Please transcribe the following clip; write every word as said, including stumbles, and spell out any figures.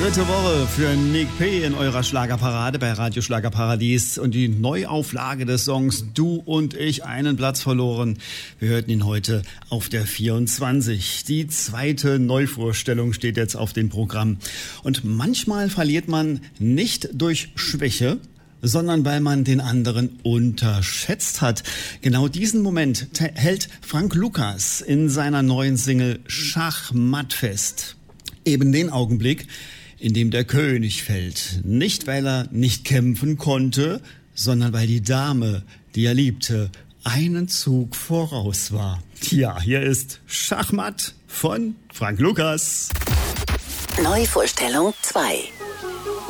Dritte Woche für Nick P. in eurer Schlagerparade bei Radio Schlagerparadies und die Neuauflage des Songs Du und ich, einen Platz verloren. Wir hörten ihn heute auf der vierundzwanzig. Die zweite Neuvorstellung steht jetzt auf dem Programm. Und manchmal verliert man nicht durch Schwäche, sondern weil man den anderen unterschätzt hat. Genau diesen Moment hält Frank Lucas in seiner neuen Single Schachmatt fest. Eben den Augenblick, in dem der König fällt. Nicht, weil er nicht kämpfen konnte, sondern weil die Dame, die er liebte, einen Zug voraus war. Tja, hier ist Schachmatt von Frank Lucas. Neuvorstellung zwei.